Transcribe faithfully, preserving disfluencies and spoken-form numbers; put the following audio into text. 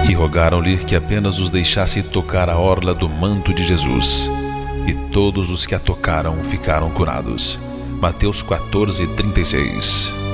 E rogaram-lhe que apenas os deixasse tocar a orla do manto de Jesus. E todos os que a tocaram ficaram curados. Mateus quatorze, trinta e seis.